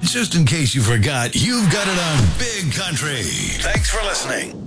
Just in case you forgot, you've got it on Big Country. Thanks for listening.